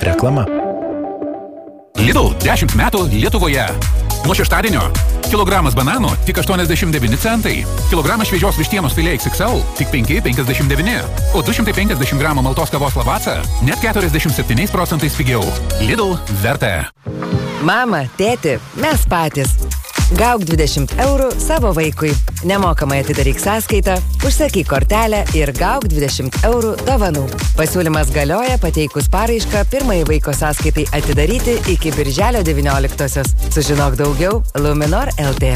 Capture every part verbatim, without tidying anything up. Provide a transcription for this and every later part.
Reklama. Lidl dešimt metų Lietuvoje. Nuo šeštadienio kilogramas bananų tik aštuoniasdešimt devyni centai. Kilogramas šviežios vištienos filė iks iks el tik penki penkiasdešimt devyni. O du šimtai penkiasdešimt gramų maltos kavos Lavazza net keturiasdešimt septyniais procentais pigiau. Lidl verta. Mama, tėti, mes patys. Gauk dvidešimt eurų savo vaikui. Nemokamai atidaryk sąskaitą, užsakyk kortelę ir gauk dvidešimt eurų dovanų. Pasiūlymas galioja pateikus paraišką pirmai vaiko sąskaitai atidaryti iki birželio devynioliktosios. Sužinok daugiau Luminor L T.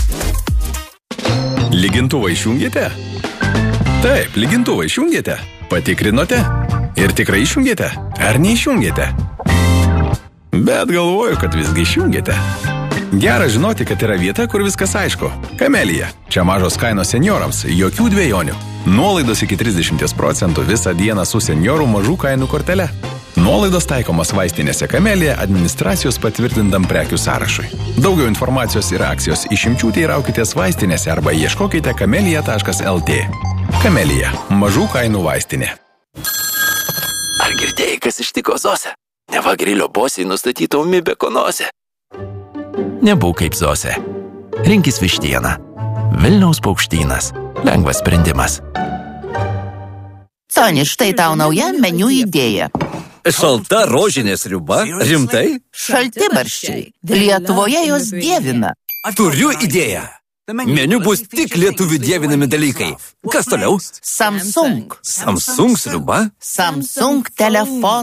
Lygintuvą išjungėte? Taip, lygintuvą išjungėte. Patikrinote? Ir tikrai išjungėte? Ar neišjungėte? Bet galvoju, kad visgi išjungėte. Gera žinoti, kad yra vieta, kur viskas aišku. Kamelija. Čia mažos kainos seniorams, jokių dvejonių. Nuolaidos iki trisdešimt procentų visą dieną su seniorų mažų kainų kortele. Nuolaidos taikomas vaistinėse Kamelija administracijos patvirtintam prekių sąrašui. Daugiau informacijos ir akcijos išimčių teiraukitės vaistinėse arba ieškokite kamelija taškas el tė. Kamelija. Mažų kainų vaistinė. Ar girdėjai, kas ištiko Zosę? Neva grilio bosiai nustatyta ūmi bekonozė. Nebūk kaip Zosė. Rinkis vištieną. Vilniaus paukštynas. Lengvas sprendimas. Toni, štai tau nauja meniu idėja. Šalta rožinė sriuba? Rimtai? Šaltibarščiai. Lietuvoje jos dievina. Turiu idėją. Meniu bus tik lietuvių dievinami dalykai. Kas toliau? Samsung. Samsung sriuba? Samsung telefonas.